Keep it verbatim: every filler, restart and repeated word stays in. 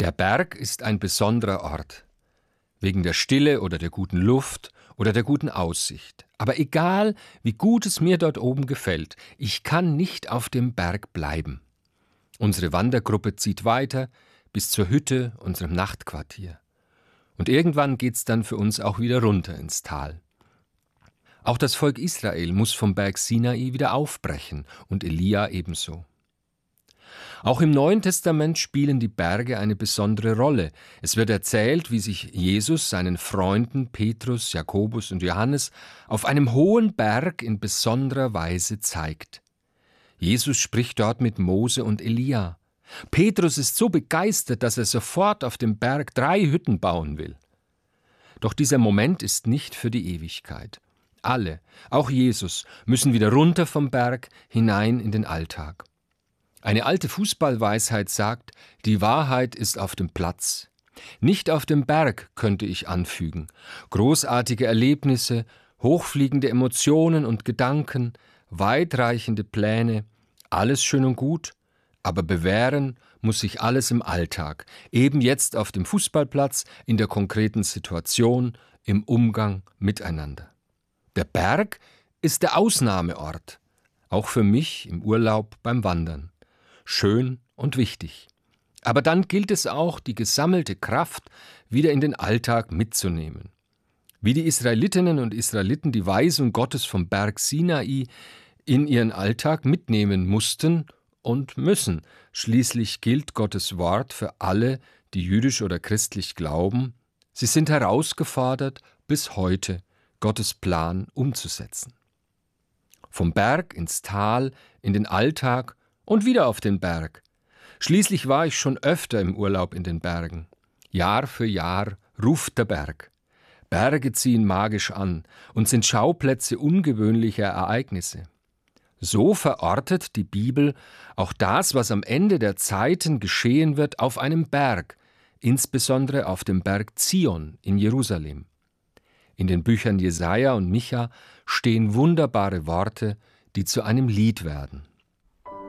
Der Berg ist ein besonderer Ort, wegen der Stille oder der guten Luft oder der guten Aussicht. Aber egal, wie gut es mir dort oben gefällt, ich kann nicht auf dem Berg bleiben. Unsere Wandergruppe zieht weiter bis zur Hütte, unserem Nachtquartier. Und irgendwann geht's dann für uns auch wieder runter ins Tal. Auch das Volk Israel muss vom Berg Sinai wieder aufbrechen und Elia ebenso. Auch im Neuen Testament spielen die Berge eine besondere Rolle. Es wird erzählt, wie sich Jesus seinen Freunden Petrus, Jakobus und Johannes auf einem hohen Berg in besonderer Weise zeigt. Jesus spricht dort mit Mose und Elia. Petrus ist so begeistert, dass er sofort auf dem Berg drei Hütten bauen will. Doch dieser Moment ist nicht für die Ewigkeit. Alle, auch Jesus, müssen wieder runter vom Berg hinein in den Alltag. Eine alte Fußballweisheit sagt, die Wahrheit ist auf dem Platz. Nicht auf dem Berg, könnte ich anfügen. Großartige Erlebnisse, hochfliegende Emotionen und Gedanken, weitreichende Pläne, alles schön und gut, aber bewähren muss sich alles im Alltag, eben jetzt auf dem Fußballplatz, in der konkreten Situation, im Umgang miteinander. Der Berg ist der Ausnahmeort, auch für mich im Urlaub beim Wandern. Schön und wichtig. Aber dann gilt es auch, die gesammelte Kraft wieder in den Alltag mitzunehmen. Wie die Israelitinnen und Israeliten die Weisung Gottes vom Berg Sinai in ihren Alltag mitnehmen mussten und müssen. Schließlich gilt Gottes Wort für alle, die jüdisch oder christlich glauben. Sie sind herausgefordert, bis heute Gottes Plan umzusetzen. Vom Berg ins Tal, in den Alltag und wieder auf den Berg. Schließlich war ich schon öfter im Urlaub in den Bergen. Jahr für Jahr ruft der Berg. Berge ziehen magisch an und sind Schauplätze ungewöhnlicher Ereignisse. So verortet die Bibel auch das, was am Ende der Zeiten geschehen wird, auf einem Berg, insbesondere auf dem Berg Zion in Jerusalem. In den Büchern Jesaja und Micha stehen wunderbare Worte, die zu einem Lied werden.